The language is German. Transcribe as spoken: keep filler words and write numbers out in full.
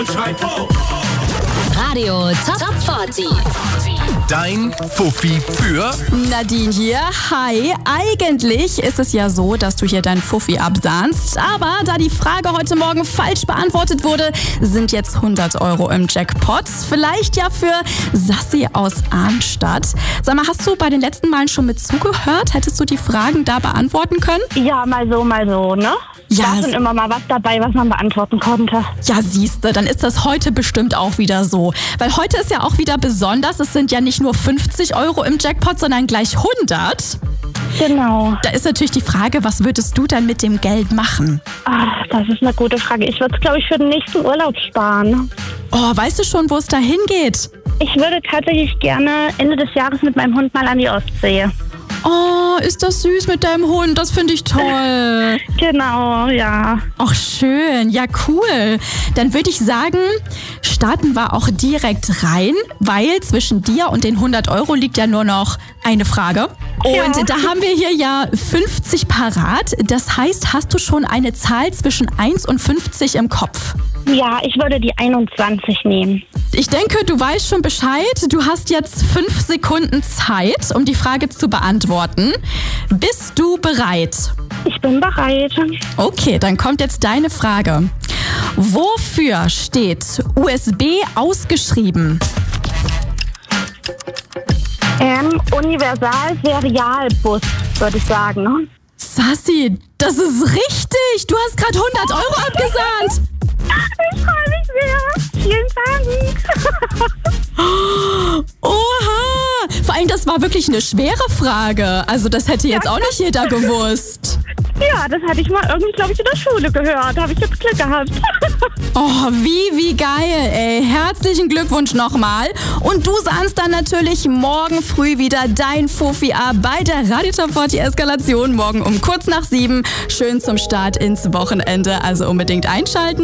Radio Top vierzig. Dein Fuffi für Nadine hier. Hi. Eigentlich ist es ja so, dass du hier dein Fuffi absahnst. Aber da die Frage heute Morgen falsch beantwortet wurde, sind jetzt hundert Euro im Jackpot. Vielleicht ja für Sassi aus Arnstadt. Sag mal, hast du bei den letzten Malen schon mit zugehört? Hättest du die Fragen da beantworten können? Ja, mal so, mal so, ne? Ja, War schon immer mal was dabei, was man beantworten konnte. Ja, siehste, dann ist das heute bestimmt auch wieder so. Weil heute ist ja auch wieder besonders. Es sind ja nicht nur fünfzig Euro im Jackpot, sondern gleich hundert. Genau. Da ist natürlich die Frage, was würdest du dann mit dem Geld machen? Ach, das ist eine gute Frage. Ich würde es, glaube ich, für den nächsten Urlaub sparen. Oh, weißt du schon, wo es da hingeht? Ich würde tatsächlich gerne Ende des Jahres mit meinem Hund mal an die Ostsee. Oh, ist das süß mit deinem Hund. Das finde ich toll. Genau, ja. Ach, schön. Ja, cool. Dann würde ich sagen, starten wir auch direkt rein, weil zwischen dir und den hundert Euro liegt ja nur noch eine Frage. Und Ja. da haben wir hier ja fünfzig parat. Das heißt, hast du schon eine Zahl zwischen eins und fünfzig im Kopf? Ja, ich würde die einundzwanzig nehmen. Ich denke, du weißt schon Bescheid. Du hast jetzt fünf Sekunden Zeit, um die Frage zu beantworten. Bist du bereit? Ich bin bereit. Okay, dann kommt jetzt deine Frage. Wofür steht U S B ausgeschrieben? Ähm, Universal-Serialbus, würde ich sagen. Ne? Sassi, das ist richtig. Du hast gerade hundert Euro abgesahnt. Ich freue mich sehr. Vielen Dank. Oha. Vor allem, das war wirklich eine schwere Frage. Also das hätte jetzt auch nicht jeder gewusst. Ja, das hatte ich mal irgendwie, glaube ich, in der Schule gehört. Da habe ich jetzt Glück gehabt. Oh, wie, wie geil, ey. Herzlichen Glückwunsch nochmal. Und du sahnst dann natürlich morgen früh wieder dein Fuffi ab bei der Radio Top vierzig Eskalation. Morgen um kurz nach sieben. Schön zum Start ins Wochenende. Also unbedingt einschalten.